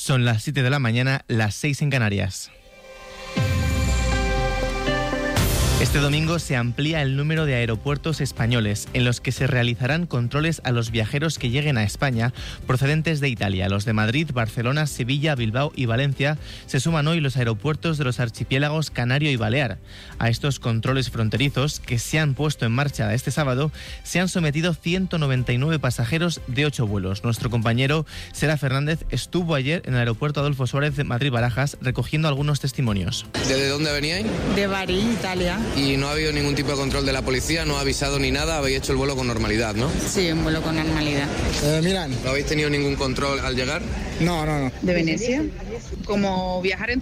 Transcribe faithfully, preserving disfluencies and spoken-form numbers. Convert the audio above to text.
Son las siete de la mañana, las seis en Canarias. Este domingo se amplía el número de aeropuertos españoles en los que se realizarán controles a los viajeros que lleguen a España procedentes de Italia. Los de Madrid, Barcelona, Sevilla, Bilbao y Valencia se suman hoy los aeropuertos de los archipiélagos Canario y Balear. A estos controles fronterizos que se han puesto en marcha este sábado se han sometido ciento noventa y nueve pasajeros de ocho vuelos. Nuestro compañero Sera Fernández estuvo ayer en el aeropuerto Adolfo Suárez de Madrid-Barajas recogiendo algunos testimonios. ¿Desde dónde veníais? De Bari, Italia. Y no ha habido ningún tipo de control de la policía, no ha avisado ni nada, habéis hecho el vuelo con normalidad, ¿no? Sí, un vuelo con normalidad. Eh, Milán. ¿No habéis tenido ningún control al llegar? No, no, no. ¿De Venecia? Como viajar en